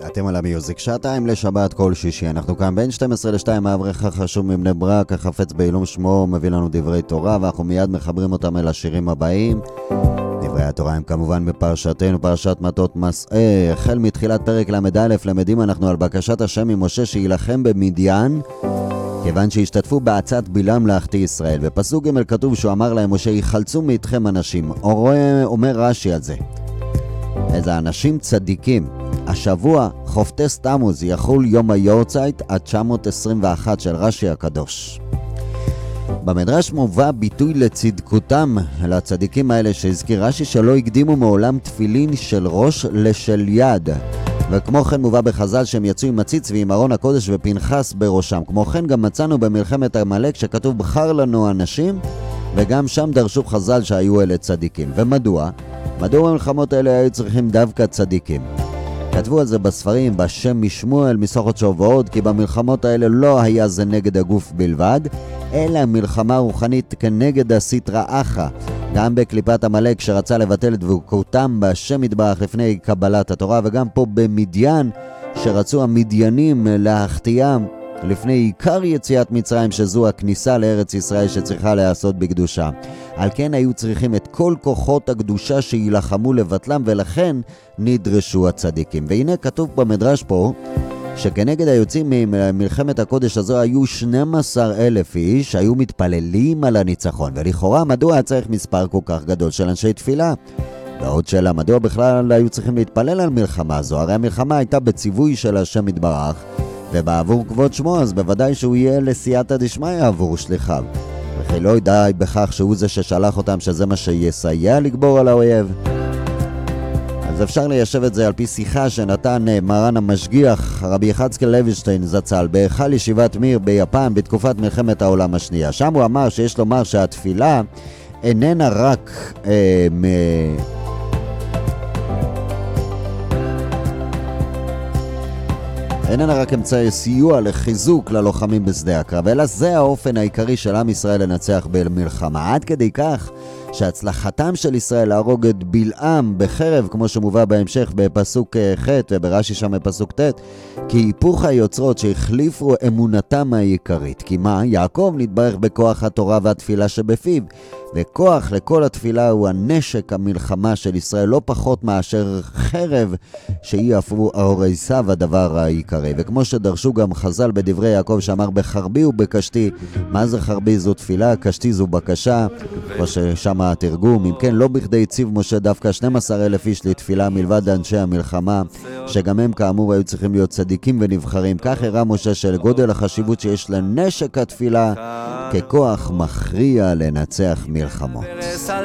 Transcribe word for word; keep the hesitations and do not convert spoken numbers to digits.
אתם על המיוזיק, שעתיים לשבת כל שישי. אנחנו כאן בין שתים עשרה לשתיים, האברך החשוב מבני ברק, החפץ בעילום שמו, מביא לנו דברי תורה, ואנחנו מיד מחברים אותם אל השירים הבאים. דברי התורה הם כמובן בפרשתנו, פרשת מטות מסעי. החל מתחילת פרק למד א', למדים אנחנו על בקשת השם ממשה שילחם במדיין, כיוון שהשתתפו בעצת בלעם להחטיא ישראל. בפסוק ג' כתוב שהוא אמר להם, משה, יחלצו מאיתכם אנשים. אומר רש"י על זה, איזה אנשים צדיקים. השבוע חופטס תמוז יחול יום היורצייט עד תשע מאות עשרים ואחת של רש"י הקדוש. במדרש מובא ביטוי לצדקותם לצדיקים האלה שהזכיר רש"י, שלא הקדימו מעולם תפילין של ראש לשל יד, וכמו כן מובא בחז"ל שהם יצאו עם מציץ ועם ארון הקודש ופנחס בראשם. כמו כן גם מצאנו במלחמת עמלק שכתוב בחר לנו אנשים, וגם שם דרשו חז"ל שהיו אלה צדיקים. ומדוע? מדוע במלחמות האלה היו צריכים דווקא צדיקים? כתבו על זה בספרים, בשם משמואל, מסכת שוב ועוד, כי במלחמות האלה לא היה זה נגד הגוף בלבד, אלא מלחמה רוחנית כנגד הסטרא אחרא. גם בקליפת עמלק שרצה לבטל את דבקותם בשם יתברך לפני קבלת התורה, וגם פה במדיין שרצו המדיינים להחטיאם לפני עיקר יציאת מצרים, שזו הכניסה לארץ ישראל שצריכה להיעשות בקדושה. על כן היו צריכים את כל כוחות הקדושה שילחמו לבטלם, ולכן נדרשו הצדיקים. והנה כתוב במדרש פה שכנגד היוצאים ממלחמת הקודש הזו היו שנים עשר אלף איש שהיו מתפללים על הניצחון. ולכאורה מדוע צריך מספר כל כך גדול של אנשי תפילה? ועוד שאלה, מדוע בכלל היו צריכים להתפלל על מלחמה הזו? הרי המלחמה הייתה בציווי של השם יתברך, ובעבור כבוד שמו, אז בוודאי שהוא יהיה לסייעתא דשמיא עבור שליחיו. וכי לא די בכך שהוא זה ששלח אותם, שזה מה שיסייע לגבור על האויב. אז אפשר ליישב את זה על פי שיחה שנתן מרן המשגיח רבי יחזקאל לוינשטיין זצ"ל בהיכל ישיבת מיר ביפן בתקופת מלחמת העולם השנייה. שם הוא אמר שיש לומר שהתפילה איננה רק אה, מ... איננה רק אמצעי סיוע לחיזוק ללוחמים בשדה הקרב, אלא זה האופן העיקרי של עם ישראל לנצח במלחמה. עד כדי כך שהצלחתם של ישראל להרוג את בלעם בחרב, כמו שמובא בהמשך בפסוק ח' וברש"י שם בפסוק ט', כי היפוך היוצרות שהחליפו אמונתם העיקרית. כי מה? יעקב נתברך בכוח התורה והתפילה שבפיו, וכוח לכל התפילה הוא הנשק המלחמה של ישראל, לא פחות מאשר חרב שהיא אפילו אורייסיו הדבר העיקרי. וכמו שדרשו גם חז"ל בדברי יעקב שאמר בחרבי ובקשתי. מה זה חרבי? זו תפילה, קשתי זו בקשה, כמו ששם התרגום. אם כן, לא בכדי הציב משה דווקא שנים עשר אלף איש לתפילה מלבד אנשי המלחמה, שגם הם כאמור היו צריכים להיות צדיקים ונבחרים. כך הראה משה של גודל החשיבות שיש לנשק התפילה ככוח מכריע לנצח מלחמות.